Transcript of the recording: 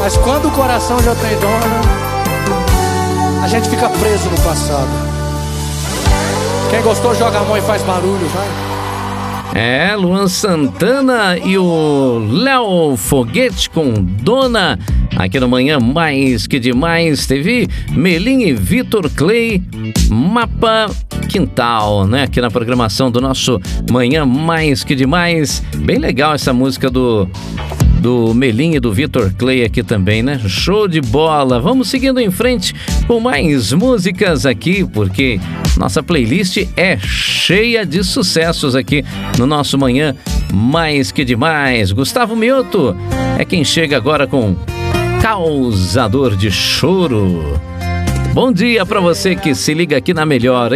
Mas quando o coração já tem dona, a gente fica preso no passado. Quem gostou joga a mão e faz barulho, vai. É, Luan Santana e o Léo Foguete com Dona. Aqui no Manhã Mais Que Demais teve Melim e Vitor Clay, Mapa Quintal, né? Aqui na programação do nosso Manhã Mais Que Demais. Bem legal essa música do Melim e do Vitor Clay aqui também, né? Show de bola! Vamos seguindo em frente com mais músicas aqui, porque nossa playlist é cheia de sucessos aqui no nosso Manhã Mais Que Demais. Gustavo Mioto é quem chega agora com Causador de Choro. Bom dia pra você que se liga aqui na Melhor, hein?